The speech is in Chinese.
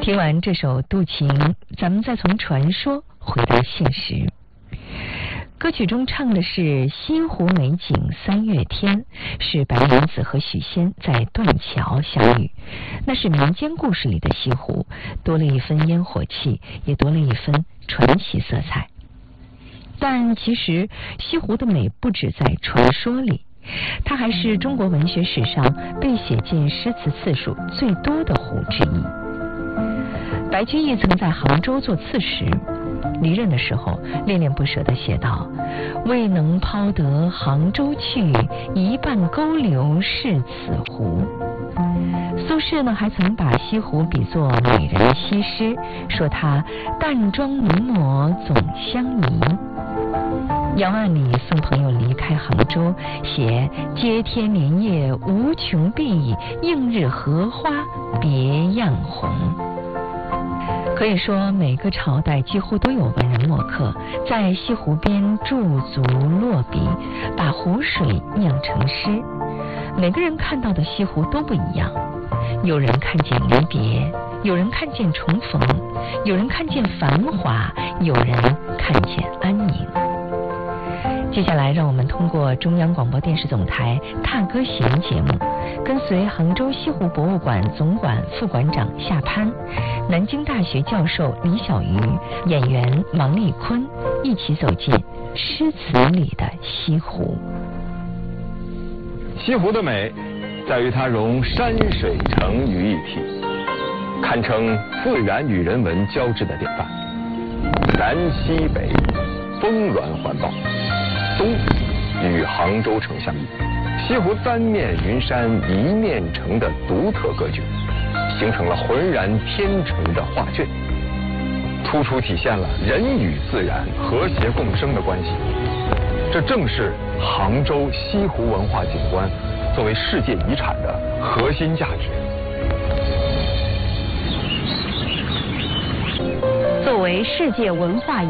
听完这首《渡情》，咱们再从传说回到现实。歌曲中唱的是西湖美景三月天，是白娘子和许仙在断桥相遇。那是民间故事里的西湖，多了一分烟火气，也多了一分传奇色彩。但其实西湖的美不止在传说里，它还是中国文学史上被写进诗词次数最多的湖之一。白居易曾在杭州做刺史，离任的时候恋恋不舍地写道：未能抛得杭州去，一半勾留是此湖。苏轼呢还曾把西湖比作美人西施，说它淡妆浓抹总相宜。杨万里送朋友离开杭州，写接天莲叶无穷碧，映日荷花别样红。可以说每个朝代几乎都有文人墨客在西湖边驻足落笔，把湖水酿成诗。每个人看到的西湖都不一样，有人看见离别，有人看见重逢，有人看见繁华，有人看见安宁。接下来让我们通过中央广播电视总台踏歌行节目，跟随杭州西湖博物馆总馆副馆长夏攀、南京大学教授李小鱼、演员王丽坤一起走进诗词里的西湖。 西湖的美在于它融山水城于一体，堪称自然与人文交织的典范。南西北峰峦环抱，东与杭州城相依，西湖三面云山一面城的独特格局，形成了浑然天成的画卷，突出体现了人与自然和谐共生的关系。这正是杭州西湖文化景观作为世界遗产的核心价值。 作为世界文化遗